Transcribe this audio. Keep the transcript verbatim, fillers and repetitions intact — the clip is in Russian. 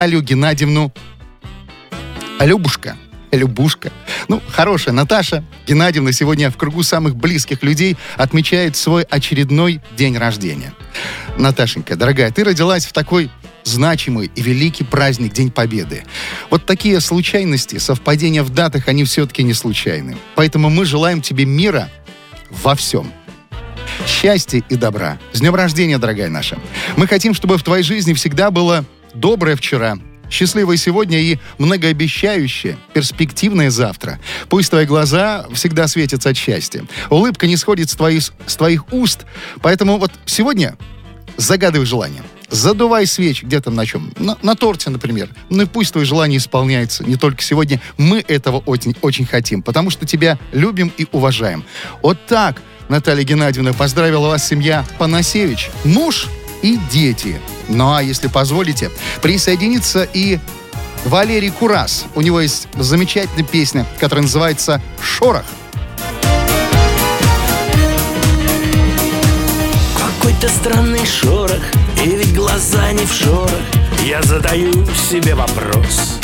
Наталью Геннадьевну Любушка. Любушка. Ну, хорошая Наташа Геннадьевна сегодня в кругу самых близких людей отмечает свой очередной день рождения. Наташенька, дорогая, ты родилась в такой значимый и великий праздник, День Победы. Вот такие случайности, совпадения в датах, они все-таки не случайны. Поэтому мы желаем тебе мира во всем. Счастья и добра. С днем рождения, дорогая наша. Мы хотим, чтобы в твоей жизни всегда было доброе вчера, счастливое сегодня и многообещающее, перспективное завтра. Пусть твои глаза всегда светятся от счастья. Улыбка не сходит с твоих, с твоих уст. Поэтому вот сегодня загадывай желание. Задувай свечи где-то на чем? На, на торте, например. Ну и пусть твое желание исполняется. Не только сегодня. Мы этого очень, очень хотим, потому что тебя любим и уважаем. Вот так, Наталья Геннадьевна, поздравила вас семья Панасевич. Муж и дети. Ну а если позволите, присоединиться и Валерий Курас. У него есть замечательная песня, которая называется «Шорох». Какой-то странный шорох, и ведь глаза не в шорох. Я задаю себе вопрос: